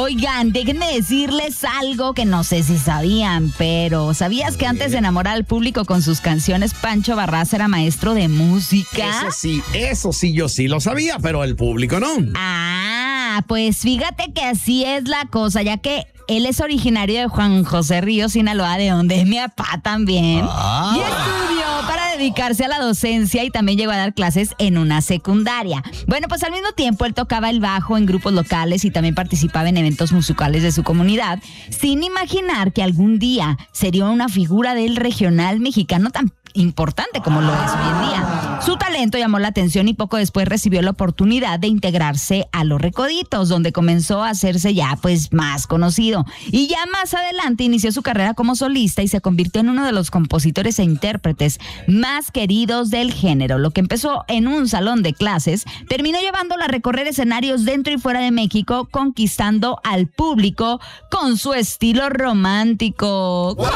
Oigan, déjenme decirles algo que no sé si sabían, pero ¿sabías que antes de enamorar al público con sus canciones, Pancho Barraza era maestro de música? Eso sí, yo sí lo sabía, pero el público no. Pues fíjate que así es la cosa, ya que él es originario de Juan José Ríos, Sinaloa, de donde es mi papá también. Y estudió para dedicarse a la docencia y también llegó a dar clases en una secundaria. Bueno, pues al mismo tiempo él tocaba el bajo en grupos locales y también participaba en eventos musicales de su comunidad, sin imaginar que algún día sería una figura del regional mexicano tan importante como lo es hoy en día. Su talento llamó la atención y poco después recibió la oportunidad de integrarse a Los Recoditos, donde comenzó a hacerse ya pues más conocido. Y ya más adelante inició su carrera como solista y se convirtió en uno de los compositores e intérpretes más queridos del género. Lo que empezó en un salón de clases terminó llevándolo a recorrer escenarios dentro y fuera de México, conquistando al público con su estilo romántico. ¡Wow!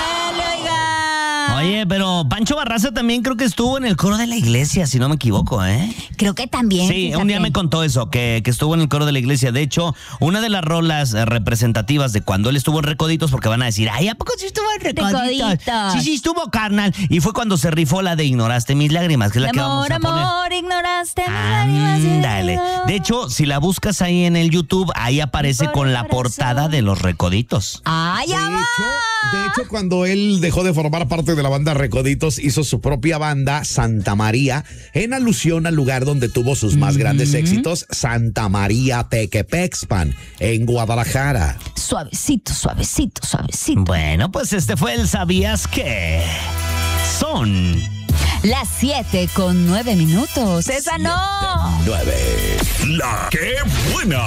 Oye, pero Pancho Barraza también creo que estuvo en el coro de la iglesia, si no me equivoco, ¿eh? Creo que también. Sí, fíjate. Un día me contó eso, que estuvo en el coro de la iglesia. De hecho, una de las rolas representativas de cuando él estuvo en Recoditos, porque van a decir, ay, ¿a poco sí estuvo en Recoditos? Sí, estuvo, carnal. Y fue cuando se rifó la de Ignoraste mis lágrimas, que es la que vamos a poner. Amor, ignoraste mis lágrimas. Dale. De hecho, si la buscas ahí en el YouTube, ahí aparece con la portada de Los Recoditos. De hecho, cuando él dejó de formar parte de la banda Recoditos, hizo su propia banda, Santa María, en alusión al lugar donde tuvo sus más grandes éxitos, Santa María Tequepexpan, en Guadalajara. Suavecito, suavecito, suavecito. Bueno, pues este fue el ¿Sabías qué? Son las 7:09. Esa no. 9. La que buena.